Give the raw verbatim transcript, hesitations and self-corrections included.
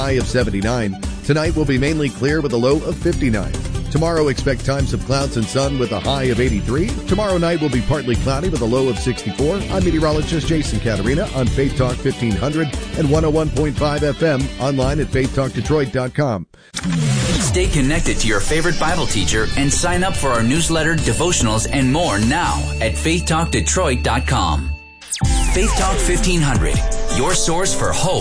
high of seventy-nine. Tonight will be mainly clear with a low of fifty-nine. Tomorrow, expect times of clouds and sun with a high of eighty-three. Tomorrow night will be partly cloudy with a low of sixty-four. I'm meteorologist Jason Caterina on Faith Talk fifteen hundred and one oh one point five F M, online at faith talk detroit dot com. Stay connected to your favorite Bible teacher and sign up for our newsletter, devotionals, and more now at faith talk detroit dot com. Faith Talk fifteen hundred, your source for hope